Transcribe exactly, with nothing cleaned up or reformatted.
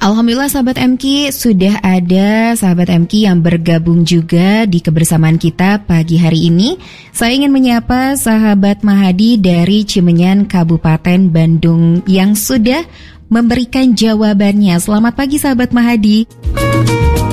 Alhamdulillah sahabat M K, sudah ada sahabat M K yang bergabung juga di kebersamaan kita pagi hari ini. Saya ingin menyapa sahabat Mahadi dari Cimenyan, Kabupaten Bandung yang sudah memberikan jawabannya. Selamat pagi sahabat Mahadi.